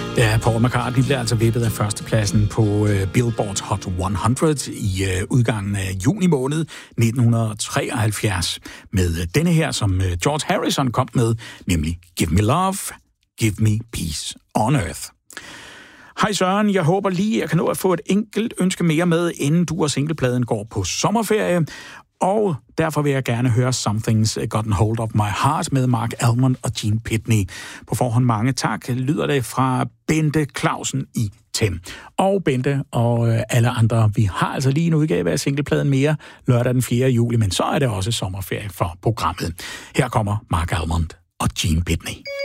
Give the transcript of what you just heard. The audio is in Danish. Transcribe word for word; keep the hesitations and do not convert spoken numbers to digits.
Ja, Paul McCartney bliver altså vippet af førstepladsen på uh, Billboard's Hot hundrede i uh, udgangen af juni måned nitten treoghalvfjerds med uh, denne her, som uh, George Harrison kom med, nemlig Give Me Love, Give Me Peace on Earth. Hej Søren, jeg håber lige, jeg kan nå at få et enkelt ønske mere med, inden du og singlepladen går på sommerferie. Og derfor vil jeg gerne høre Something's Gotten Hold of My Heart med Mark Almond og Gene Pitney. På forhånd mange tak, lyder det fra Bente Clausen i Tem. Og Bente og alle andre, vi har altså lige en udgave af singlepladen mere lørdag den fjerde juli, men så er det også sommerferie for programmet. Her kommer Mark Almond og Gene Pitney.